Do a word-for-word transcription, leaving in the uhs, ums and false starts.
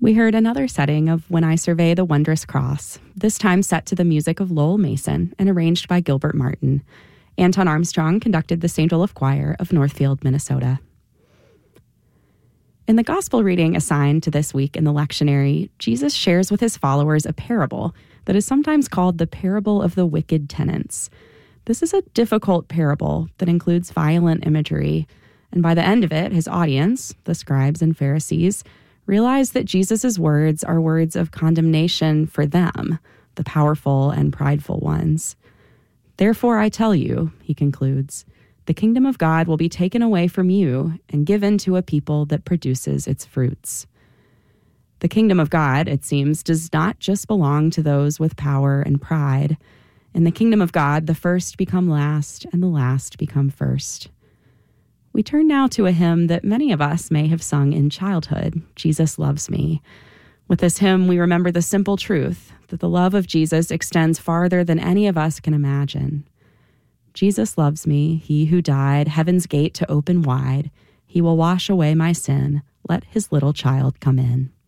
We heard another setting of When I Survey the Wondrous Cross, this time set to the music of Lowell Mason and arranged by Gilbert Martin. Anton Armstrong conducted the Saint Olaf Choir of Northfield, Minnesota. In the gospel reading assigned to this week in the lectionary, Jesus shares with his followers a parable that is sometimes called the parable of the wicked tenants. This is a difficult parable that includes violent imagery, and by the end of it, his audience, the scribes and Pharisees, realize that Jesus' words are words of condemnation for them, the powerful and prideful ones. Therefore, I tell you, he concludes, the kingdom of God will be taken away from you and given to a people that produces its fruits. The kingdom of God, it seems, does not just belong to those with power and pride. In the kingdom of God, the first become last and the last become first. We turn now to a hymn that many of us may have sung in childhood, Jesus Loves Me. With this hymn, we remember the simple truth that the love of Jesus extends farther than any of us can imagine. Jesus loves me, he who died, heaven's gate to open wide. He will wash away my sin. Let his little child come in.